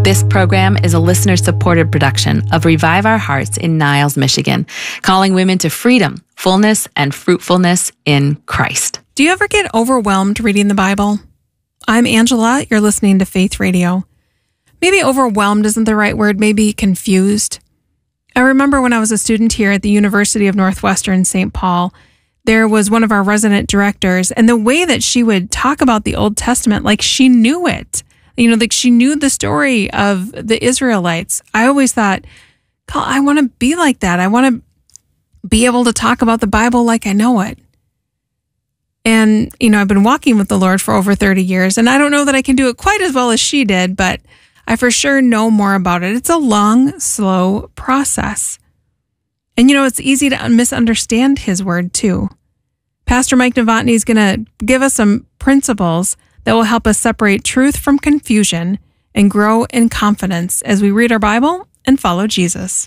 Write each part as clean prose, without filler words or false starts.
This program is a listener-supported production of Revive Our Hearts in Niles, Michigan, calling women to freedom, fullness, and fruitfulness in Christ. Do you ever get overwhelmed reading the Bible? I'm Angela. You're listening to Faith Radio. Maybe overwhelmed isn't the right word, maybe confused. I remember when I was a student here at the University of Northwestern St. Paul, there was one of our resident directors, and the way that she would talk about the Old Testament, like she knew it. Like she knew the story of the Israelites. I always thought, I want to be like that. I want to be able to talk about the Bible like I know it. And, I've been walking with the Lord for over 30 years, and I don't know that I can do it quite as well as she did, but I for sure know more about it. It's a long, slow process. And, it's easy to misunderstand his word, too. Pastor Mike Novotny is going to give us some principles that will help us separate truth from confusion and grow in confidence as we read our Bible and follow Jesus.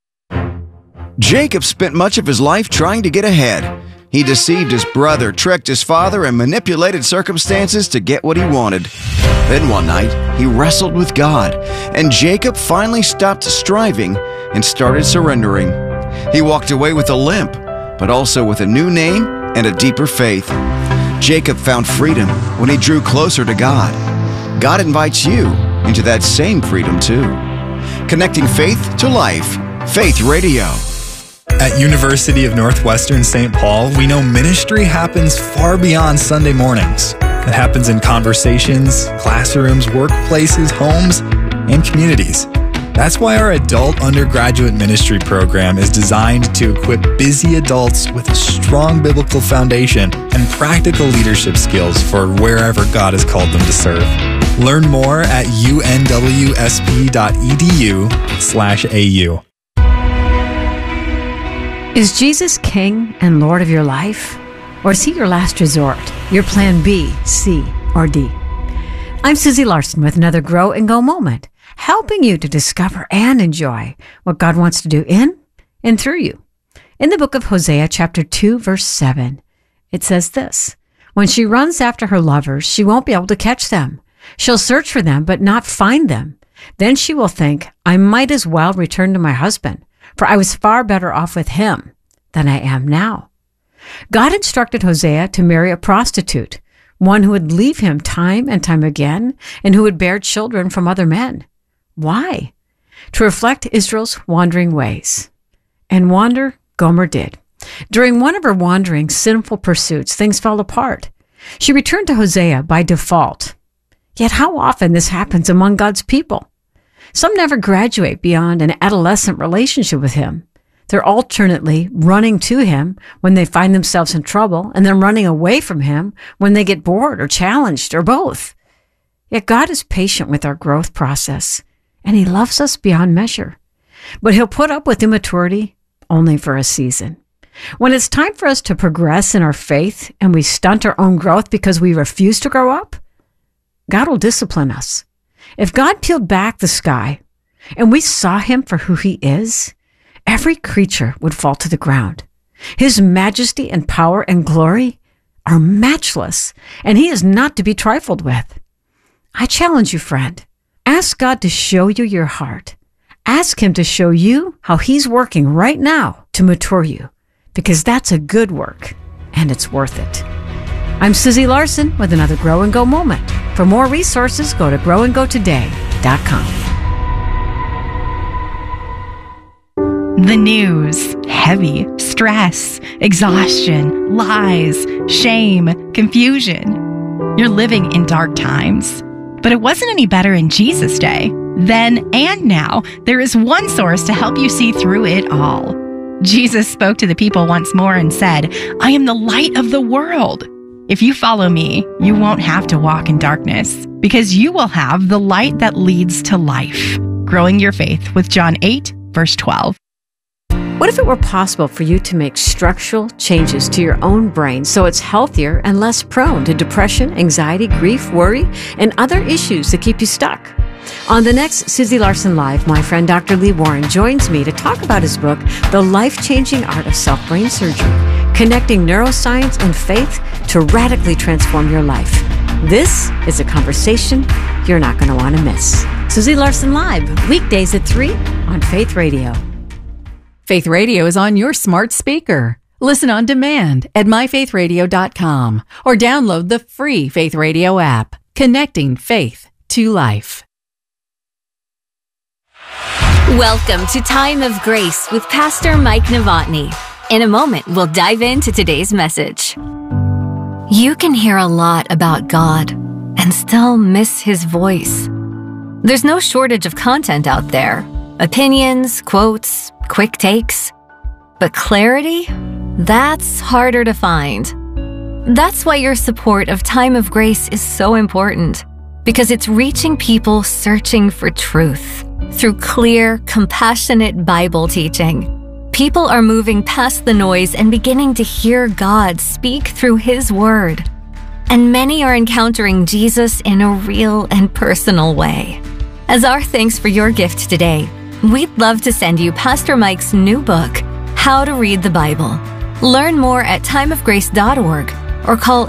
Jacob spent much of his life trying to get ahead. He deceived his brother, tricked his father, and manipulated circumstances to get what he wanted. Then one night, he wrestled with God, and Jacob finally stopped striving and started surrendering. He walked away with a limp, but also with a new name and a deeper faith. Jacob found freedom when he drew closer to God. God invites you into that same freedom too. Connecting faith to life. Faith Radio. At University of Northwestern St. Paul, we know ministry happens far beyond Sunday mornings. It happens in conversations, classrooms, workplaces, homes, and communities. That's why our adult undergraduate ministry program is designed to equip busy adults with a strong biblical foundation and practical leadership skills for wherever God has called them to serve. Learn more at unwsp.edu/au. Is Jesus King and Lord of your life? Or is he your last resort, your plan B, C, or D? I'm Susie Larson with another Grow and Go moment, helping you to discover and enjoy what God wants to do in and through you. In the book of Hosea, chapter 2, verse 7, it says this: when she runs after her lovers, she won't be able to catch them. She'll search for them, but not find them. Then she will think, I might as well return to my husband, for I was far better off with him than I am now. God instructed Hosea to marry a prostitute, one who would leave him time and time again, and who would bear children from other men. Why? To reflect Israel's wandering ways. And wander Gomer did. During one of her wandering, sinful pursuits, things fell apart. She returned to Hosea by default. Yet how often this happens among God's people? Some never graduate beyond an adolescent relationship with him. They're alternately running to him when they find themselves in trouble, and then running away from him when they get bored or challenged, or both. Yet God is patient with our growth process, and he loves us beyond measure. But he'll put up with immaturity only for a season. When it's time for us to progress in our faith and we stunt our own growth because we refuse to grow up, God will discipline us. If God peeled back the sky and we saw him for who he is, every creature would fall to the ground. His majesty and power and glory are matchless, and he is not to be trifled with. I challenge you, friend. Ask God to show you your heart. Ask him to show you how he's working right now to mature you, because that's a good work, and it's worth it. I'm Susie Larson with another Grow and Go moment. For more resources, go to growandgotoday.com. The news, heavy, stress, exhaustion, lies, shame, confusion. You're living in dark times. But it wasn't any better in Jesus' day. Then and now, there is one source to help you see through it all. Jesus spoke to the people once more and said, I am the light of the world. If you follow me, you won't have to walk in darkness, because you will have the light that leads to life. Growing your faith with John 8, verse 12. What if it were possible for you to make structural changes to your own brain so it's healthier and less prone to depression, anxiety, grief, worry, and other issues that keep you stuck? On the next Susie Larson Live, my friend Dr. Lee Warren joins me to talk about his book, The Life-Changing Art of Self-Brain Surgery, connecting neuroscience and faith to radically transform your life. This is a conversation you're not going to want to miss. Susie Larson Live, weekdays at 3 on Faith Radio. Faith Radio is on your smart speaker. Listen on demand at myfaithradio.com or download the free Faith Radio app, connecting faith to life. Welcome to Time of Grace with Pastor Mike Novotny. In a moment, we'll dive into today's message. You can hear a lot about God and still miss His voice. There's no shortage of content out there. Opinions, quotes, quick takes. But clarity? That's harder to find. That's why your support of Time of Grace is so important, because it's reaching people searching for truth through clear, compassionate Bible teaching. People are moving past the noise and beginning to hear God speak through His Word. And many are encountering Jesus in a real and personal way. As our thanks for your gift today, we'd love to send you Pastor Mike's new book, How to Read the Bible. Learn more at timeofgrace.org or call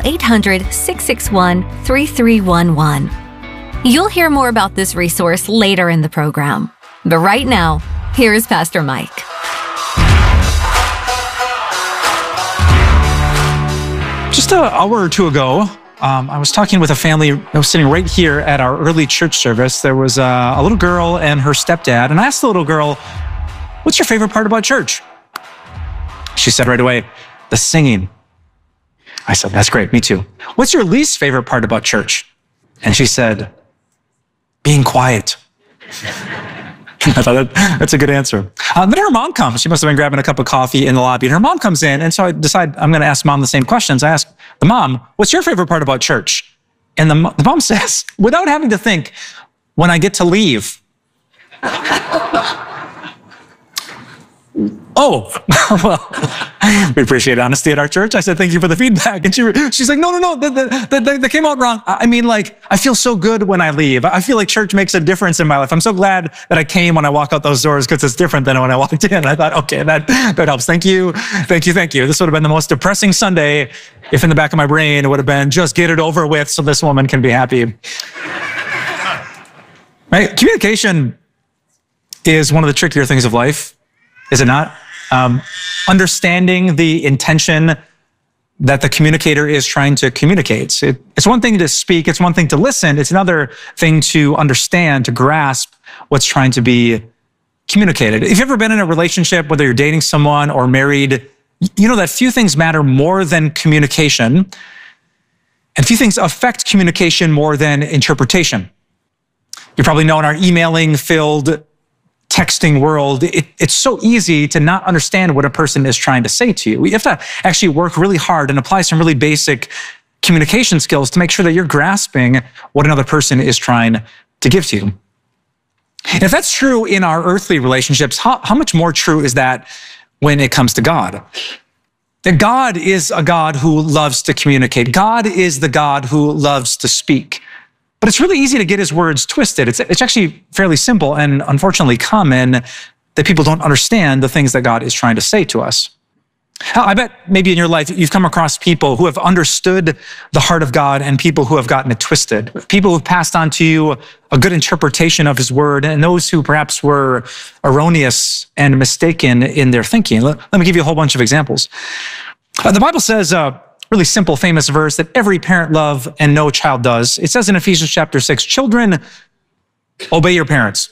800-661-3311. You'll hear more about this resource later in the program. But right now, here is Pastor Mike. Just an hour or two ago, I was talking with a family that was sitting right here at our early church service. There was a little girl and her stepdad, and I asked the little girl, "What's your favorite part about church?" She said right away, "The singing." I said, "That's great, me too. What's your least favorite part about church?" And she said, "Being quiet." I thought that's a good answer. Then her mom comes. She must have been grabbing a cup of coffee in the lobby. And her mom comes in, and so I decide I'm going to ask mom the same questions. I ask the mom, "What's your favorite part about church?" And the mom says, without having to think, "When I get to leave." Oh, well, we appreciate honesty at our church. I said, "Thank you for the feedback." And she's like, no, that came out wrong. I mean, like, I feel so good when I leave. I feel like church makes a difference in my life. I'm so glad that I came when I walk out those doors, because it's different than when I walked in. I thought, okay, that helps. Thank you. This would have been the most depressing Sunday if in the back of my brain it would have been, just get it over with so this woman can be happy. Right? Communication is one of the trickier things of life, is it not? Understanding the intention that the communicator is trying to communicate. It's one thing to speak, it's one thing to listen, it's another thing to understand, to grasp what's trying to be communicated. If you've ever been in a relationship, whether you're dating someone or married, you know that few things matter more than communication, and few things affect communication more than interpretation. You probably know in our emailing-filled texting world, it's so easy to not understand what a person is trying to say to you. We have to actually work really hard and apply some really basic communication skills to make sure that you're grasping what another person is trying to give to you. And if that's true in our earthly relationships, how much more true is that when it comes to God? That God is a God who loves to communicate. God is the God who loves to speak. But it's really easy to get His words twisted. It's actually fairly simple and unfortunately common that people don't understand the things that God is trying to say to us. I bet maybe in your life you've come across people who have understood the heart of God and people who have gotten it twisted. People who have passed on to you a good interpretation of His word, and those who perhaps were erroneous and mistaken in their thinking. Let me give you a whole bunch of examples. The Bible says, really simple, famous verse that every parent loves and no child does. It says in Ephesians chapter 6, "Children, obey your parents."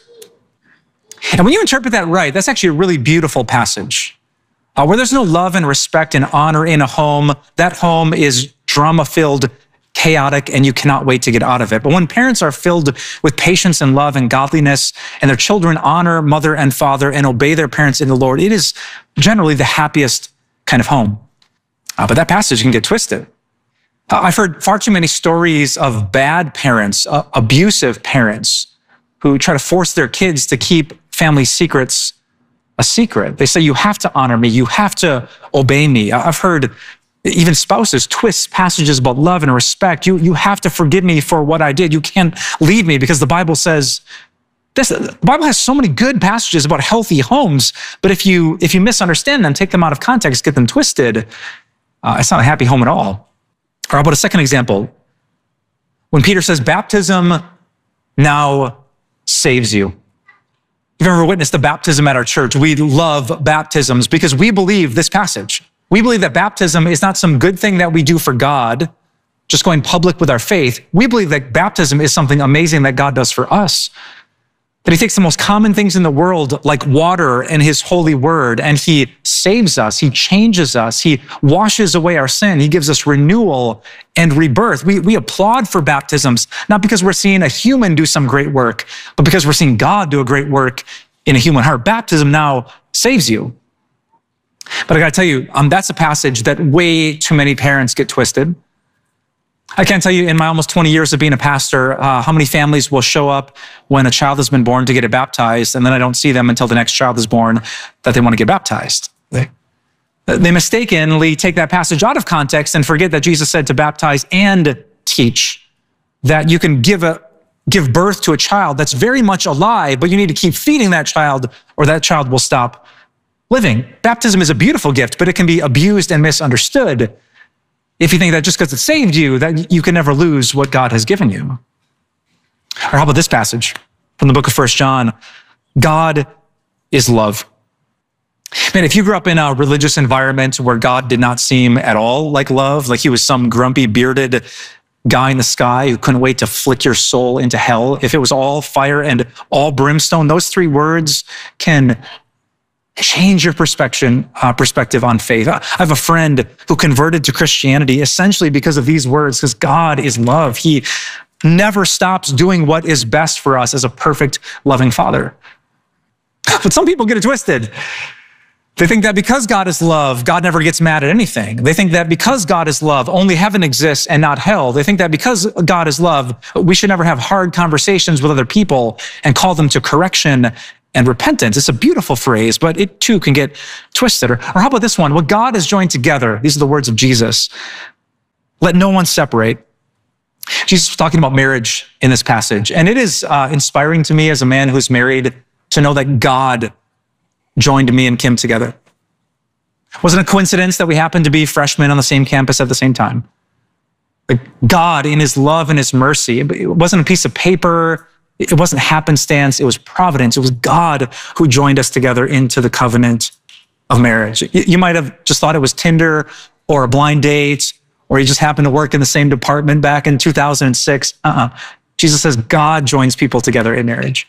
And when you interpret that right, that's actually a really beautiful passage. Where there's no love and respect and honor in a home, that home is drama-filled, chaotic, and you cannot wait to get out of it. But when parents are filled with patience and love and godliness, and their children honor mother and father and obey their parents in the Lord, it is generally the happiest kind of home. But that passage can get twisted. I've heard far too many stories of bad parents, abusive parents, who try to force their kids to keep family secrets a secret. They say, "You have to honor me. You have to obey me." I've heard even spouses twist passages about love and respect. You have to forgive me for what I did. You can't leave me because the Bible says this. The Bible has so many good passages about healthy homes, but if you misunderstand them, take them out of context, get them twisted, it's not a happy home at all. Or how about a second example? When Peter says baptism now saves you. If you've ever witnessed the baptism at our church, we love baptisms because we believe this passage. We believe that baptism is not some good thing that we do for God, just going public with our faith. We believe that baptism is something amazing that God does for us. That he takes the most common things in the world, like water and his holy word, and he saves us, he changes us, he washes away our sin, he gives us renewal and rebirth. We applaud for baptisms, not because we're seeing a human do some great work, but because we're seeing God do a great work in a human heart. Baptism now saves you. But I gotta tell you, that's a passage that way too many parents get twisted. I can't tell you in my almost 20 years of being a pastor, how many families will show up when a child has been born to get it baptized, and then I don't see them until the next child is born that they want to get baptized. They mistakenly take that passage out of context and forget that Jesus said to baptize and teach, that you can give birth to a child that's very much alive, but you need to keep feeding that child or that child will stop living. Baptism is a beautiful gift, but it can be abused and misunderstood if you think that just because it saved you, that you can never lose what God has given you. Or how about this passage from the book of 1 John? God is love. Man, if you grew up in a religious environment where God did not seem at all like love, like he was some grumpy, bearded guy in the sky who couldn't wait to flick your soul into hell, if it was all fire and all brimstone, those three words can change your perspective on faith. I have a friend who converted to Christianity essentially because of these words, because God is love. He never stops doing what is best for us as a perfect, loving father. But some people get it twisted. They think that because God is love, God never gets mad at anything. They think that because God is love, only heaven exists and not hell. They think that because God is love, we should never have hard conversations with other people and call them to correction and repentance. It's a beautiful phrase, but it too can get twisted. Or how about this one? What God has joined together, these are the words of Jesus, let no one separate. Jesus was talking about marriage in this passage, and it is inspiring to me as a man who's married to know that God joined me and Kim together. It wasn't a coincidence that we happened to be freshmen on the same campus at the same time. Like God, in his love and his mercy, it wasn't a piece of paper. It wasn't happenstance. It was providence. It was God who joined us together into the covenant of marriage. You might have just thought it was Tinder or a blind date, or you just happened to work in the same department back in 2006. Jesus says God joins people together in marriage.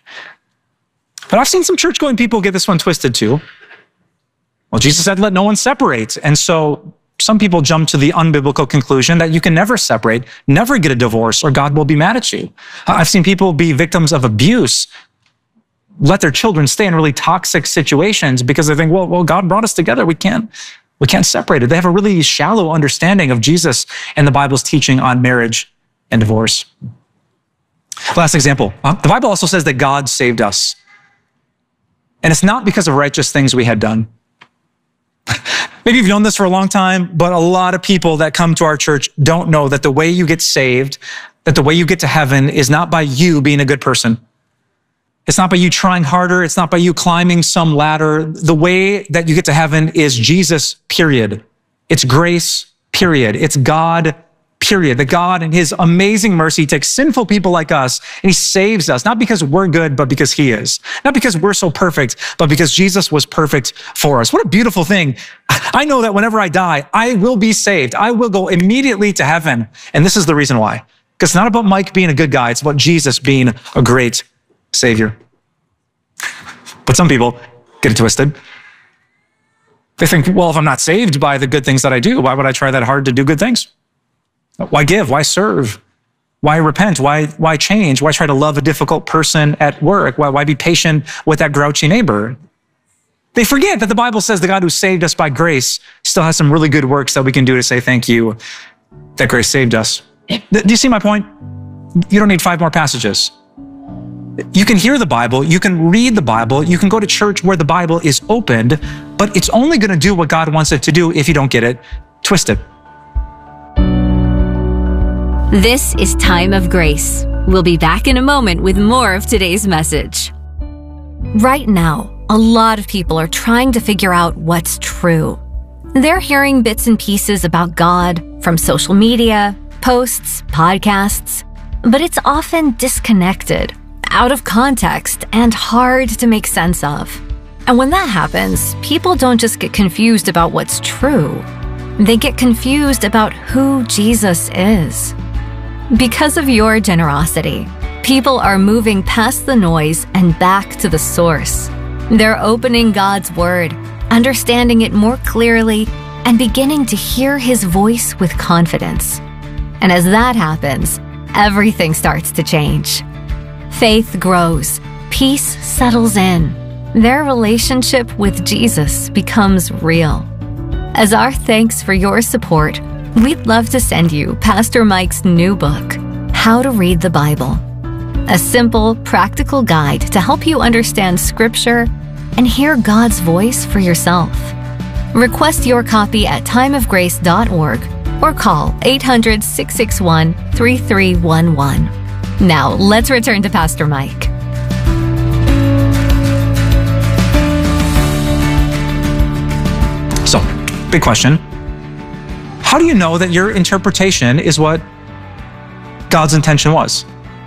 But I've seen some church-going people get this one twisted too. Well, Jesus said, let no one separate. And so some people jump to the unbiblical conclusion that you can never separate, never get a divorce, or God will be mad at you. I've seen people be victims of abuse, let their children stay in really toxic situations because they think, well, God brought us together. We can't separate it. They have a really shallow understanding of Jesus and the Bible's teaching on marriage and divorce. Last example. The Bible also says that God saved us. And it's not because of righteous things we had done. Maybe you've known this for a long time, but a lot of people that come to our church don't know that the way you get saved, that the way you get to heaven is not by you being a good person. It's not by you trying harder. It's not by you climbing some ladder. The way that you get to heaven is Jesus, period. It's grace, period. It's God, period. That God in his amazing mercy takes sinful people like us and he saves us, not because we're good, but because he is. Not because we're so perfect, but because Jesus was perfect for us. What a beautiful thing. I know that whenever I die, I will be saved. I will go immediately to heaven. And this is the reason why. Because it's not about Mike being a good guy. It's about Jesus being a great Savior. But some people get it twisted. They think, well, if I'm not saved by the good things that I do, why would I try that hard to do good things? Why give? Why serve? Why repent? Why change? Why try to love a difficult person at work? Why be patient with that grouchy neighbor? They forget that the Bible says the God who saved us by grace still has some really good works that we can do to say thank you that grace saved us. Do you see my point? You don't need 5 more passages. You can hear the Bible, you can read the Bible, you can go to church where the Bible is opened, but it's only going to do what God wants it to do if you don't get it twisted. This is Time of Grace. We'll be back in a moment with more of today's message. Right now, a lot of people are trying to figure out what's true. They're hearing bits and pieces about God from social media, posts, podcasts, but it's often disconnected, out of context and hard to make sense of. And when that happens, people don't just get confused about what's true. They get confused about who Jesus is. Because of your generosity, people are moving past the noise and back to the source. They're opening God's Word, understanding it more clearly, and beginning to hear His voice with confidence. And as that happens, everything starts to change. Faith grows, peace settles in. Their relationship with Jesus becomes real. As our thanks for your support, we'd love to send you Pastor Mike's new book, How to Read the Bible. A simple, practical guide to help you understand Scripture and hear God's voice for yourself. Request your copy at timeofgrace.org or call 800-661-3311. Now, let's return to Pastor Mike. So, big question. How do you know that your interpretation is what God's intention was?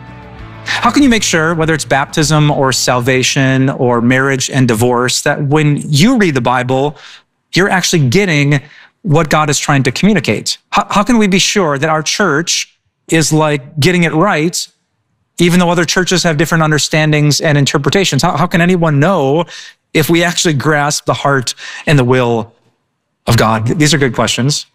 How can you make sure, whether it's baptism or salvation or marriage and divorce, that when you read the Bible, you're actually getting what God is trying to communicate? How can we be sure that our church is like getting it right, even though other churches have different understandings and interpretations? How can anyone know if we actually grasp the heart and the will of God? These are good questions.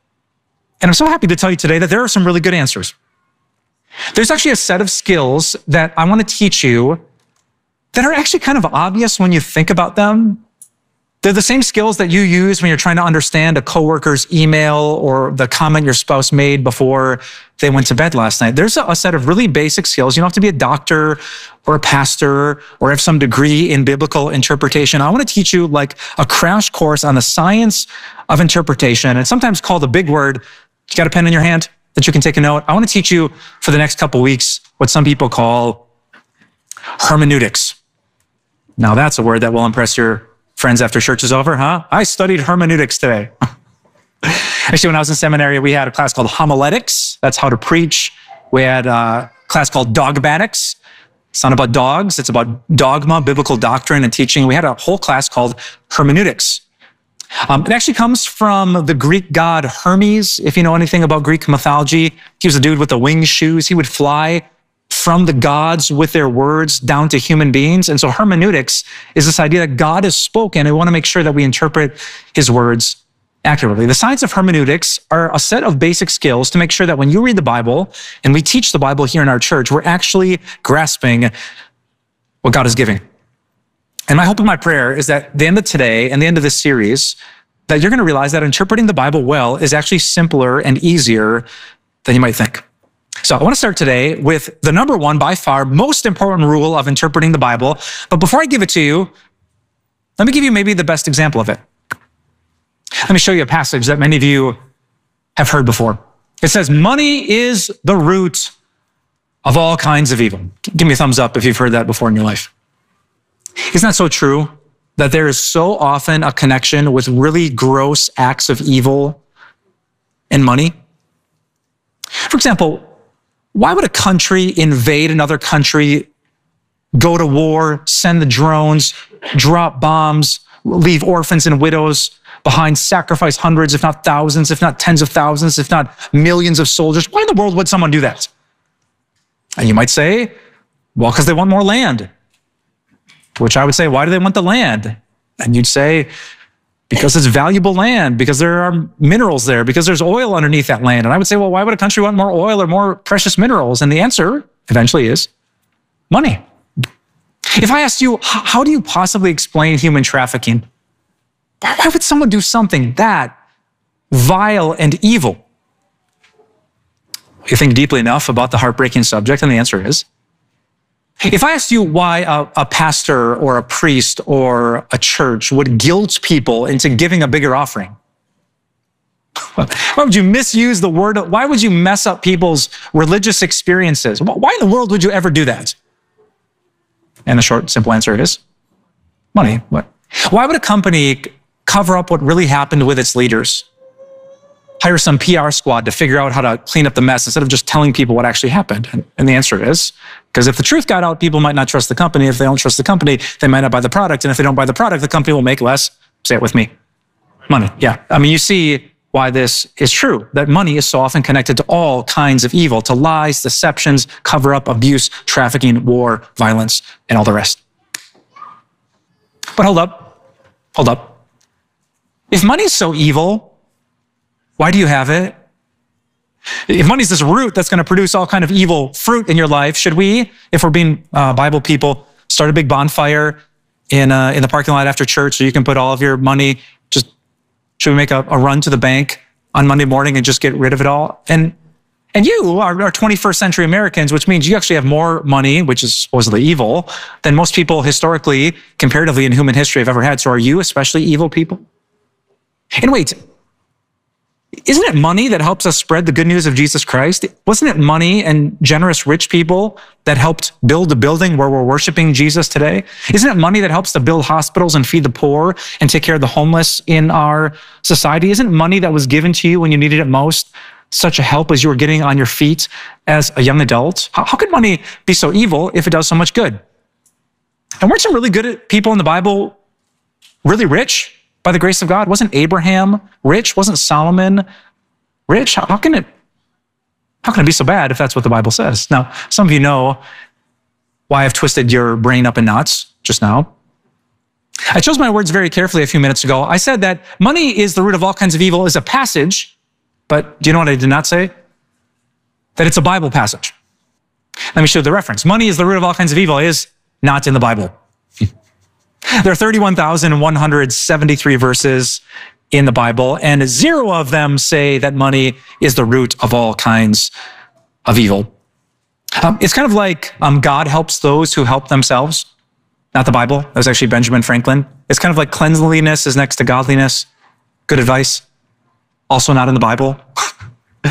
And I'm so happy to tell you today that there are some really good answers. There's actually a set of skills that I want to teach you that are actually kind of obvious when you think about them. They're the same skills that you use when you're trying to understand a coworker's email or the comment your spouse made before they went to bed last night. There's a set of really basic skills. You don't have to be a doctor or a pastor or have some degree in biblical interpretation. I want to teach you like a crash course on the science of interpretation. It's sometimes called a big word. You got a pen in your hand that you can take a note? I want to teach you for the next couple weeks what some people call hermeneutics. Now that's a word that will impress your friends after church is over, huh? I studied hermeneutics today. Actually, when I was in seminary, we had a class called homiletics. That's how to preach. We had a class called dogmatics. It's not about dogs. It's about dogma, biblical doctrine, and teaching. We had a whole class called hermeneutics. It actually comes from the Greek god Hermes. If you know anything about Greek mythology, he was a dude with the winged shoes. He would fly from the gods with their words down to human beings. And so hermeneutics is this idea that God has spoken, and we want to make sure that we interpret his words accurately. The science of hermeneutics are a set of basic skills to make sure that when you read the Bible and we teach the Bible here in our church, we're actually grasping what God is giving. And my hope and my prayer is that at the end of today and the end of this series, that you're going to realize that interpreting the Bible well is actually simpler and easier than you might think. So I want to start today with the number one, by far, most important rule of interpreting the Bible. But before I give it to you, let me give you maybe the best example of it. Let me show you a passage that many of you have heard before. It says, money is the root of all kinds of evil. Give me a thumbs up if you've heard that before in your life. Isn't that so true? That there is so often a connection with really gross acts of evil and money? For example, why would a country invade another country, go to war, send the drones, drop bombs, leave orphans and widows behind, sacrifice hundreds, if not thousands, if not tens of thousands, if not millions of soldiers? Why in the world would someone do that? And you might say, well, because they want more land. To which I would say, why do they want the land? And you'd say, because it's valuable land, because there are minerals there, because there's oil underneath that land. And I would say, well, why would a country want more oil or more precious minerals? And the answer eventually is money. If I asked you, how do you possibly explain human trafficking? Why would someone do something that vile and evil? You think deeply enough about the heartbreaking subject, and the answer is, if I asked you why a pastor or a priest or a church would guilt people into giving a bigger offering, why would you misuse the word? Why would you mess up people's religious experiences? Why in the world would you ever do that? And the short, simple answer is money. What? Why would a company cover up what really happened with its leaders? hire some PR squad to figure out how to clean up the mess instead of just telling people what actually happened? And the answer is, because if the truth got out, people might not trust the company. If they don't trust the company, they might not buy the product. And if they don't buy the product, the company will make less, say it with me, money. Yeah. I mean, you see why this is true, that money is so often connected to all kinds of evil, to lies, deceptions, cover-up, abuse, trafficking, war, violence, and all the rest. But hold up. If money is so evil, why do you have it? If money is this root that's going to produce all kind of evil fruit in your life, should we, if we're being Bible people, start a big bonfire in the parking lot after church so you can put all of your money, should we make a run to the bank on Monday morning and just get rid of it all? And you are 21st century Americans, which means you actually have more money, which is supposedly evil, than most people historically, comparatively in human history have ever had. So are you especially evil people? And wait, isn't it money that helps us spread the good news of Jesus Christ? Wasn't it money and generous rich people that helped build the building where we're worshiping Jesus today? Isn't it money that helps to build hospitals and feed the poor and take care of the homeless in our society? Isn't money that was given to you when you needed it most such a help as you were getting on your feet as a young adult? How could money be so evil if it does so much good? And weren't some really good people in the Bible really rich? By the grace of God? Wasn't Abraham rich? Wasn't Solomon rich? How can it be so bad if that's what the Bible says? Now, some of you know why I've twisted your brain up in knots just now. I chose my words very carefully a few minutes ago. I said that money is the root of all kinds of evil is a passage, but do you know what I did not say? That it's a Bible passage. Let me show you the reference. Money is the root of all kinds of evil is not in the Bible. There are 31,173 verses in the Bible, and 0 of them say that money is the root of all kinds of evil. It's kind of like God helps those who help themselves, not the Bible. That was actually Benjamin Franklin. It's kind of like cleanliness is next to godliness. Good advice. Also not in the Bible.